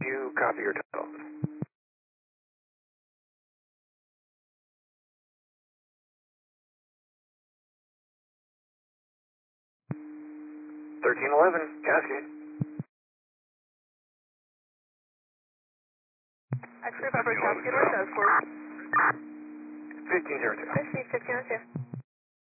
You copy your title. 1311, Cascade. X-ray Pepper Cascade, where's that for? 1502. I see 1502.